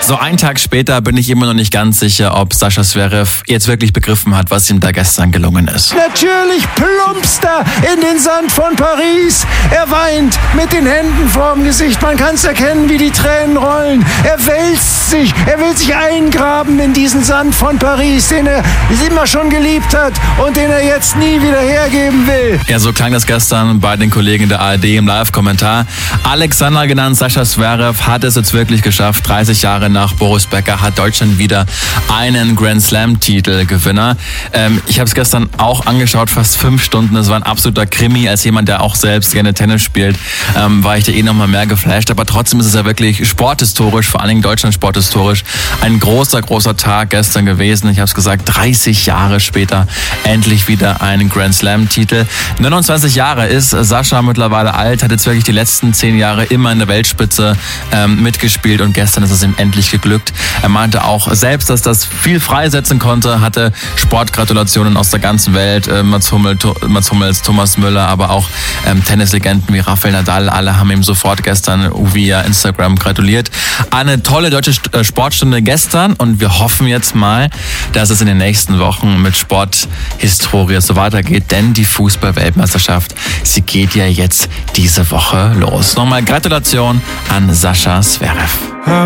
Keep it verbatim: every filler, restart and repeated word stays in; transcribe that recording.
So einen Tag später bin ich immer noch nicht ganz sicher, ob Sascha Zverev jetzt wirklich begriffen hat, was ihm da gestern gelungen ist. Natürlich plumpst er in den Sand von Paris. Er weint mit den Händen vorm Gesicht. Man kann es erkennen, wie die Tränen rollen. Er wälzt sich. Er will sich eingraben in diesen Sand von Paris, den er immer schon geliebt hat und den er jetzt nie wieder hergeben will. Ja, so klang das gestern bei den Kollegen der A R D im Live-Kommentar. Alexander, genannt Sascha Zverev, hat es jetzt wirklich geschafft. dreißig Jahre nach Boris Becker hat Deutschland wieder einen Grand Slam-Titel-Gewinner. Ähm, ich habe es gestern auch angeschaut, fast fünf Stunden. Das war ein absoluter Krimi. Als jemand, der auch selbst gerne Tennis spielt, ähm, war ich da eh noch mal mehr geflasht. Aber trotzdem ist es ja wirklich sporthistorisch, vor allen Dingen Deutschland sporthistorisch, ein großer, großer Tag gestern gewesen. Ich habe es gesagt, dreißig Jahre später endlich wieder einen Grand Slam-Titel. neunundzwanzig Jahre ist Sascha mittlerweile alt, hat jetzt wirklich die letzten zehn Jahre immer in der Weltspitze ähm, mitgespielt und gestern ist es ihm endlich geglückt. Er meinte auch selbst, dass das viel freisetzen konnte, hatte Sportgratulationen aus der ganzen Welt, äh, Mats, Hummel, to, Mats Hummels, Thomas Müller, aber auch ähm, Tennislegenden wie Rafael Nadal, alle haben ihm sofort gestern via Instagram gratuliert. Eine tolle deutsche Sportstunde gestern und wir hoffen jetzt mal, dass es in den nächsten Wochen mit Sporthistorie so weitergeht, denn die Fußball-Weltmeisterschaft, sie geht ja jetzt diese Woche los. Nochmal Gratulation an Sascha Zverev.